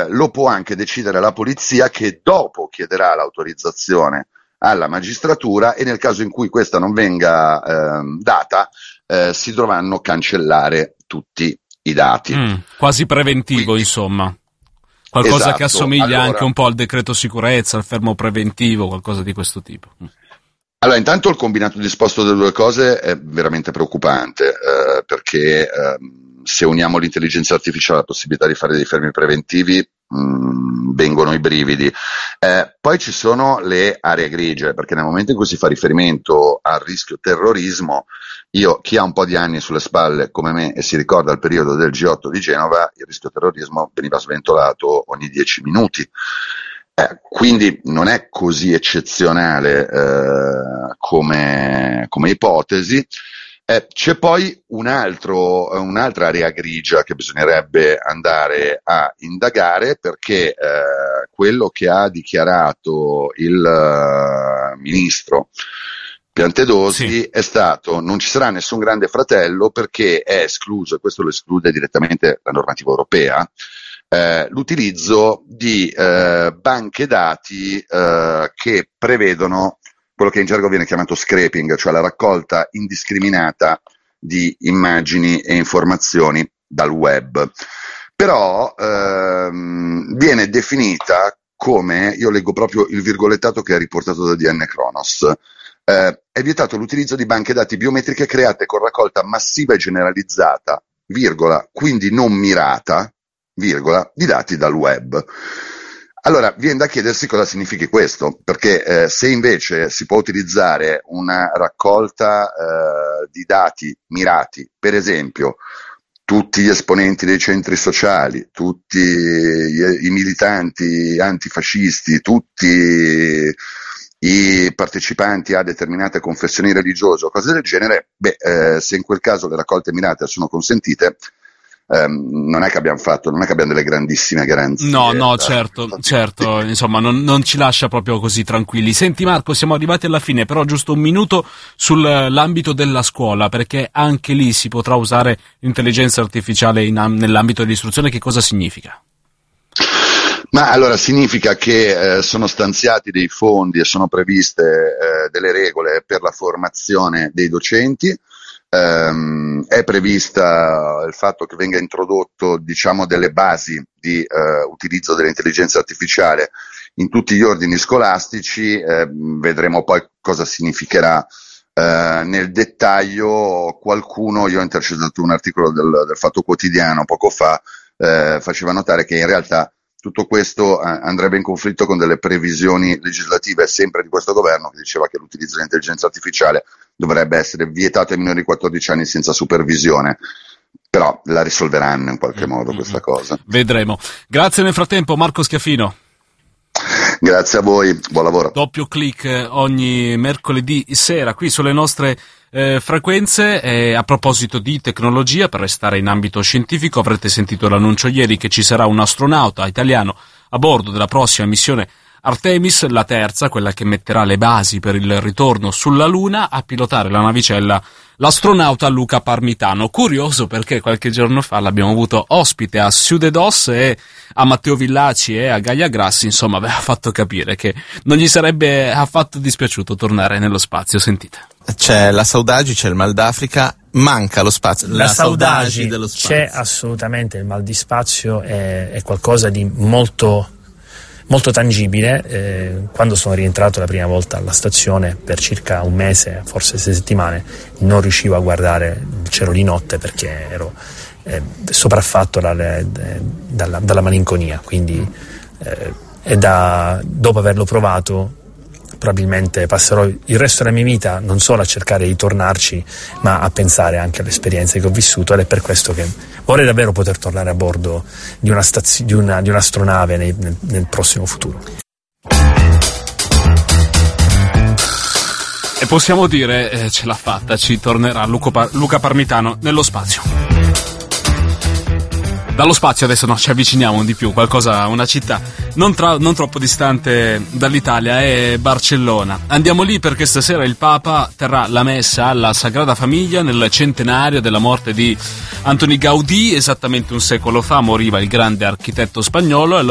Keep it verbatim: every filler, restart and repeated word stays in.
eh, lo può anche decidere la polizia, che dopo chiederà l'autorizzazione alla magistratura, e nel caso in cui questa non venga eh, data eh, si dovranno cancellare tutti i dati. Mm, quasi preventivo. Quindi, insomma. Qualcosa esatto. che assomiglia allora, anche un po' al decreto sicurezza, al fermo preventivo, qualcosa di questo tipo. Allora, intanto il combinato disposto delle due cose è veramente preoccupante, eh, perché eh, se uniamo l'intelligenza artificiale alla possibilità di fare dei fermi preventivi, mh, vengono i brividi. Eh, poi ci sono le aree grigie, perché nel momento in cui si fa riferimento al rischio terrorismo, io, chi ha un po' di anni sulle spalle come me e si ricorda il periodo del G otto di Genova, il rischio terrorismo veniva sventolato ogni dieci minuti. Eh, quindi non è così eccezionale eh, come, come ipotesi. Eh, c'è poi un altro, un'altra area grigia che bisognerebbe andare a indagare, perché eh, quello che ha dichiarato il uh, ministro Piantedosi sì. è stato: non ci sarà nessun grande fratello, perché è escluso, e questo lo esclude direttamente la normativa europea, eh, l'utilizzo di eh, banche dati eh, che prevedono quello che in gergo viene chiamato scraping, cioè la raccolta indiscriminata di immagini e informazioni dal web. Però ehm, viene definita come, io leggo proprio il virgolettato che è riportato da D N Kronos, eh, è vietato l'utilizzo di banche dati biometriche create con raccolta massiva e generalizzata, virgola, quindi non mirata, virgola, di dati dal web. Allora, viene da chiedersi cosa significhi questo, perché eh, se invece si può utilizzare una raccolta eh, di dati mirati, per esempio tutti gli esponenti dei centri sociali, tutti i, i militanti antifascisti, tutti i partecipanti a determinate confessioni religiose o cose del genere, beh, eh, se in quel caso le raccolte mirate sono consentite, Um, non è che abbiamo fatto, non è che abbiamo delle grandissime garanzie. No, no, certo, certo, insomma, non, non ci lascia proprio così tranquilli. Senti Marco, siamo arrivati alla fine, però giusto un minuto sull'ambito della scuola, perché anche lì si potrà usare l'intelligenza artificiale in, nell'ambito dell'istruzione. Che cosa significa? Ma allora significa che eh, sono stanziati dei fondi e sono previste eh, delle regole per la formazione dei docenti. Um, è prevista il fatto che venga introdotto, diciamo, delle basi di uh, utilizzo dell'intelligenza artificiale in tutti gli ordini scolastici. Eh, vedremo poi cosa significherà uh, nel dettaglio. Qualcuno, io ho intercettato un articolo del, del Fatto Quotidiano poco fa, eh, faceva notare che in realtà tutto questo eh, andrebbe in conflitto con delle previsioni legislative sempre di questo governo, che diceva che l'utilizzo dell'intelligenza artificiale dovrebbe essere vietato ai minori di quattordici anni senza supervisione. Però la risolveranno in qualche modo mm-hmm. questa cosa. Vedremo. Grazie nel frattempo Marco Schiaffino. Grazie a voi, buon lavoro. Doppio click ogni mercoledì sera qui sulle nostre eh, frequenze. E a proposito di tecnologia, per restare in ambito scientifico, avrete sentito l'annuncio ieri che ci sarà un astronauta italiano a bordo della prossima missione Artemis, la terza, quella che metterà le basi per il ritorno sulla Luna. A pilotare la navicella l'astronauta Luca Parmitano. Curioso perché qualche giorno fa l'abbiamo avuto ospite a Ciudad e a Matteo Villaci e a Gaia Grassi, insomma aveva fatto capire che non gli sarebbe affatto dispiaciuto tornare nello spazio. Sentite. C'è la saudade, c'è il mal d'Africa, manca lo spazio. La, la saudade dello spazio. C'è assolutamente, il mal di spazio è, è qualcosa di molto molto tangibile. Eh, quando sono rientrato la prima volta alla stazione per circa un mese, forse sei settimane, non riuscivo a guardare il cielo di notte perché ero eh, sopraffatto dalle, dalla, dalla malinconia, quindi eh, è da, dopo averlo provato probabilmente passerò il resto della mia vita non solo a cercare di tornarci, ma a pensare anche alle esperienze che ho vissuto, ed è per questo che vorrei davvero poter tornare a bordo di una stazio, di, una, di un'astronave nel, nel, nel prossimo futuro. E possiamo dire, eh, ce l'ha fatta, ci tornerà Luca, Luca Parmitano nello spazio. Dallo spazio adesso no, ci avviciniamo di più, qualcosa, una città non, tra, non troppo distante dall'Italia, è Barcellona. Andiamo lì perché stasera il Papa terrà la messa alla Sagrada Famiglia nel centenario della morte di Antoni Gaudí. Esattamente un secolo fa moriva il grande architetto spagnolo, e